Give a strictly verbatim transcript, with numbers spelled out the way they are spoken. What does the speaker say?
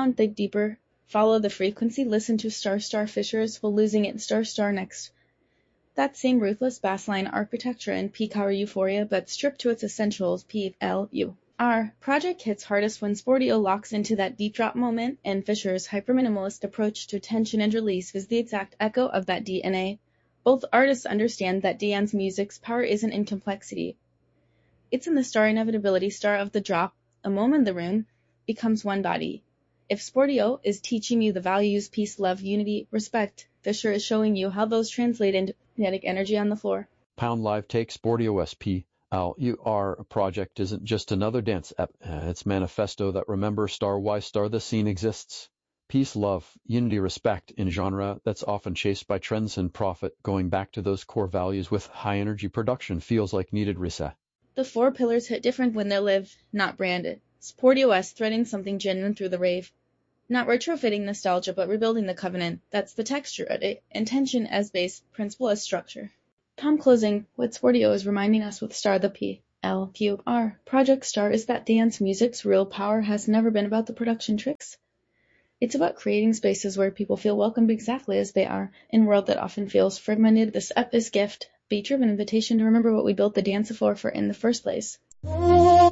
down, dig deeper, follow the frequency, listen to Star Star Fishers while losing it Star Star next. That same ruthless bassline architecture in peak hour euphoria, but stripped to its essentials. P L U R project hits hardest when Sportio locks into that deep drop moment, and Fisher's hyper-minimalist approach to tension and release is the exact echo of that D N A. Both artists understand that Diane's music's power isn't in complexity. It's in the star inevitability, star of the drop. A moment the rune becomes one body. If Sportio is teaching you the values, peace, love, unity, respect, Fisher is showing you how those translate into kinetic energy on the floor. Pound Live Take Sportio S P L U R project isn't just another dance ep. It's manifesto that remembers star why star the scene exists. Peace, love, unity, respect in genre that's often chased by trends and profit. Going back to those core values with high energy production feels like needed reset. The four pillars hit different when they're lived, not branded. Sportio S threading something genuine through the rave. Not retrofitting nostalgia, but rebuilding the covenant. That's the texture of it. Intention as base, principle as structure. Tom closing, what Sportio is reminding us with Star the P L Q R. Project Star is that dance music's real power has never been about the production tricks. It's about creating spaces where people feel welcomed exactly as they are, in a world that often feels fragmented. This ep is gift, be true of an invitation to remember what we built the dance for for in the first place.